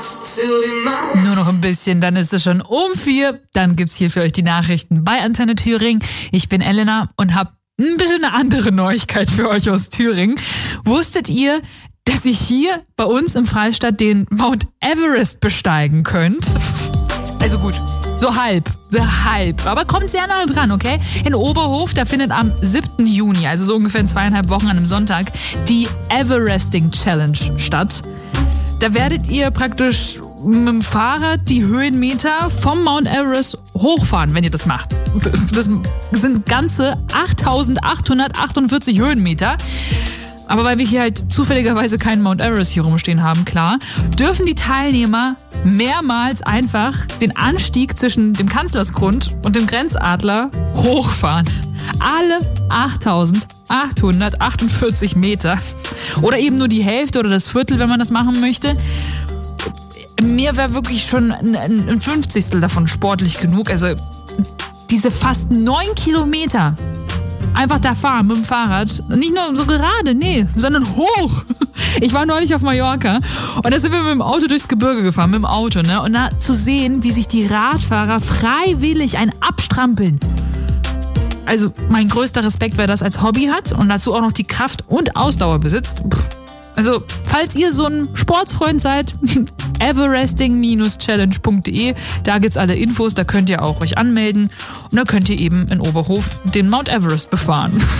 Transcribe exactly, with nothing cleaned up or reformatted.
Nur noch ein bisschen, dann ist es schon um vier. Dann gibt's hier für euch die Nachrichten bei Antenne Thüringen. Ich bin Elena und habe ein bisschen eine andere Neuigkeit für euch aus Thüringen. Wusstet ihr, dass ihr hier bei uns im Freistaat den Mount Everest besteigen könnt? Also gut, so halb, so halb. Aber kommt sehr nah dran, okay? In Oberhof, da findet am siebten Juni, also so ungefähr in zweieinhalb Wochen an einem Sonntag, die Everesting Challenge statt. Da werdet ihr praktisch mit dem Fahrrad die Höhenmeter vom Mount Everest hochfahren, wenn ihr das macht. Das sind ganze achttausendachthundertachtundvierzig Höhenmeter. Aber weil wir hier halt zufälligerweise keinen Mount Everest hier rumstehen haben, klar, dürfen die Teilnehmer mehrmals einfach den Anstieg zwischen dem Kanzlersgrund und dem Grenzadler hochfahren. Alle achttausendachthundertachtundvierzig Meter. Oder eben nur die Hälfte oder das Viertel, wenn man das machen möchte. Mir wäre wirklich schon ein, ein Fünfzigstel davon sportlich genug. Also diese fast neun Kilometer einfach da fahren mit dem Fahrrad. Nicht nur so gerade, nee, sondern hoch. Ich war neulich auf Mallorca und da sind wir mit dem Auto durchs Gebirge gefahren, mit dem Auto, ne? Und da zu sehen, wie sich die Radfahrer freiwillig ein abstrampeln. Also mein größter Respekt, wer das als Hobby hat und dazu auch noch die Kraft und Ausdauer besitzt. Also, falls ihr so ein Sportsfreund seid, everesting Challenge punkt de, da gibt's alle Infos, da könnt ihr auch euch anmelden und da könnt ihr eben in Oberhof den Mount Everest befahren.